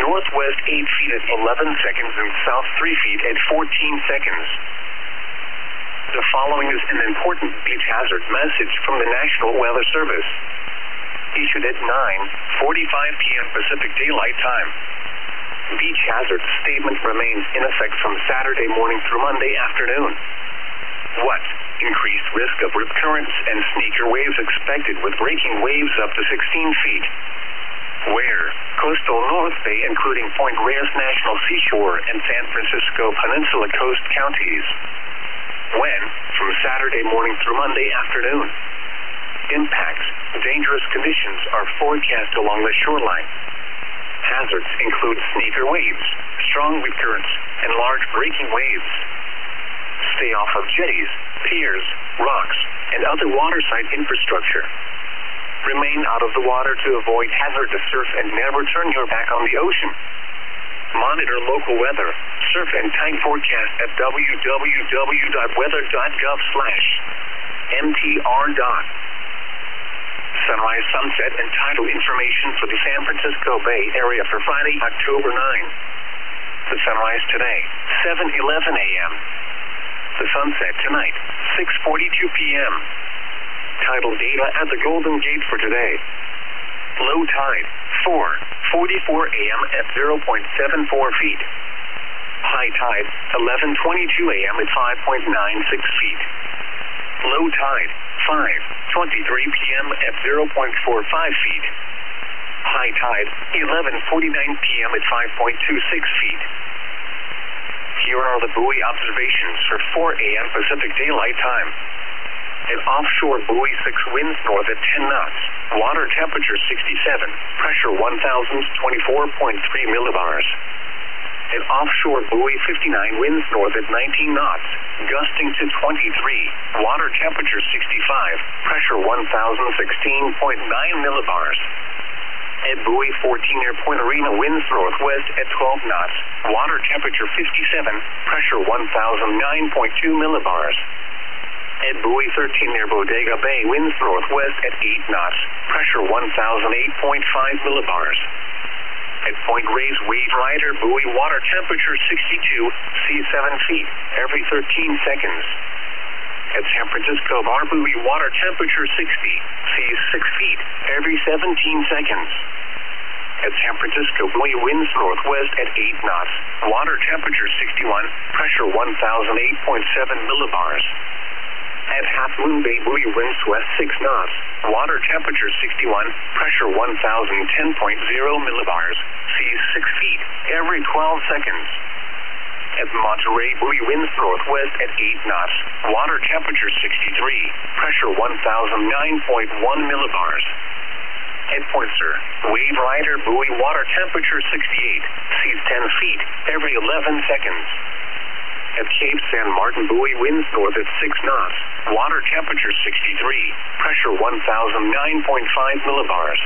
northwest 8 feet at 11 seconds and south 3 feet at 14 seconds. The following is an important beach hazard message from the National Weather Service. Issued at 9:45 p.m. Pacific Daylight Time. Beach hazard statement remains in effect from Saturday morning through Monday afternoon. What? Increased risk of rip currents and sneaker waves expected with breaking waves up to 16 feet. Where? Coastal North Bay including Point Reyes National Seashore and San Francisco Peninsula Coast counties. When? From Saturday morning through Monday afternoon. Impacts. Dangerous conditions are forecast along the shoreline. Hazards include sneaker waves, strong wind currents, and large breaking waves. Stay off of jetties, piers, rocks, and other waterside infrastructure. Remain out of the water to avoid hazardous surf and never turn your back on the ocean. Monitor local weather, surf and tide forecast at www.weather.gov/mtr. Sunrise, sunset, and tidal information for the San Francisco Bay Area for Friday, October 9. The sunrise today, 7:11 a.m. The sunset tonight, 6:42 p.m. Tidal data at the Golden Gate for today. Low tide, 4:44 a.m. at 0.74 feet. High tide, 11:22 a.m. at 5.96 feet. Low tide, 5:23 p.m. at 0.45 feet. High tide, 11:49 p.m. at 5.26 feet. Here are the buoy observations for 4 a.m. Pacific Daylight Time. An offshore buoy 6 winds north at 10 knots. Water temperature 67. Pressure 1,024.3 millibars. An offshore buoy 59 winds north at 19 knots, gusting to 23. Water temperature 65. Pressure 1,016.9 millibars. At buoy 14 near Point Arena winds northwest at 12 knots. Water temperature 57. Pressure 1,009.2 millibars. At buoy 13 near Bodega Bay winds northwest at 8 knots. Pressure 1,008.5 millibars. At Point Reyes Wave Rider buoy water temperature 62, seas 7 feet every 13 seconds. At San Francisco Bar buoy water temperature 60, seas 6 feet every 17 seconds. At San Francisco buoy winds northwest at 8 knots, water temperature 61, pressure 1,008.7 millibars. At Half Moon Bay buoy winds west 6 knots, water temperature 61, pressure 1,010.0 millibars, seas 6 feet every 12 seconds. At Monterey buoy winds northwest at 8 knots, water temperature 63, pressure 1,009.1 millibars. At Point Sur, Wave Rider buoy water temperature 68, seas 10 feet every 11 seconds. At Cape San Martin buoy winds north at 6 knots, water temperature 63, pressure 1,009.5 millibars.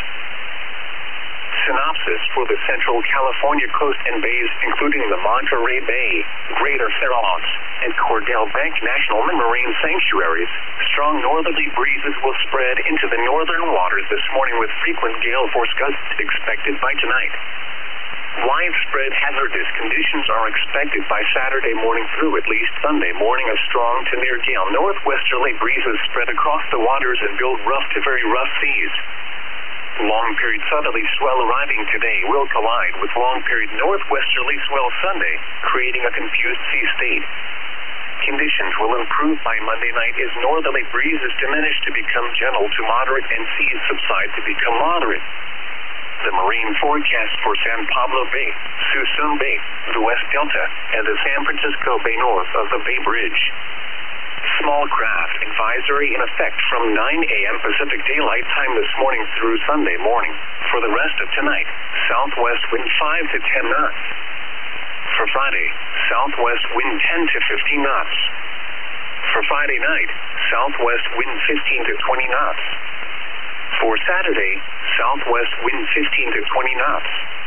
Synopsis for the Central California coast and bays, including the Monterey Bay, Greater Fair Oaks, and Cordell Bank National Marine Sanctuaries. Strong northerly breezes will spread into the northern waters this morning with frequent gale force gusts expected by tonight. Widespread hazardous conditions are expected by Saturday morning through at least Sunday morning. A strong to near gale northwesterly breezes spread across the waters and build rough to very rough seas. Long-period southerly swell arriving today will collide with long-period northwesterly swell Sunday, creating a confused sea state. Conditions will improve by Monday night as northerly breezes diminish to become gentle to moderate and seas subside to become moderate. The marine forecast for San Pablo Bay, Suisun Bay, the West Delta, and the San Francisco Bay north of the Bay Bridge. Small craft advisory in effect from 9 a.m. Pacific Daylight Time this morning through Sunday morning. For the rest of tonight, southwest wind 5 to 10 knots. For Friday, southwest wind 10 to 15 knots. For Friday night, southwest wind 15 to 20 knots. For Saturday, southwest wind 15 to 20 knots.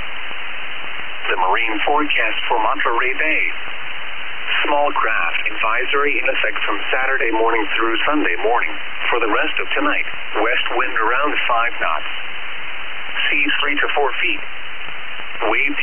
The marine forecast for Monterey Bay. Small craft advisory in effect from Saturday morning through Sunday morning. For the rest of tonight, west wind around 5 knots. Seas 3 to 4 feet. Wave